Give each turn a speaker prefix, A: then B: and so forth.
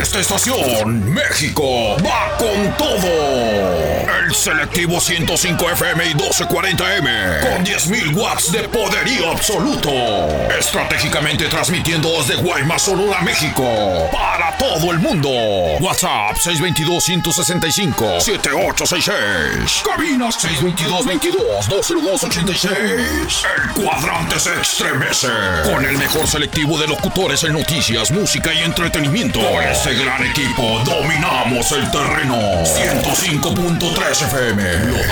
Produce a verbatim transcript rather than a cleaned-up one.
A: esta estación, México va con todo. El selectivo ciento cinco F M y doce cuarenta M, con diez mil watts de poderío absoluto. Estratégicamente transmitiendo desde Guaymas, Sonora, México, para todo el mundo. WhatsApp seis dos dos, uno seis cinco, siete ocho seis seis. Cabinas seis dos dos, veintidós, dos cero dos, ochenta y seis. El cuadrante se estremece con el mejor selectivo de locutores en noticias, música y entretenimiento. Con este gran equipo dominamos el terreno. ciento cinco punto tres F M, lo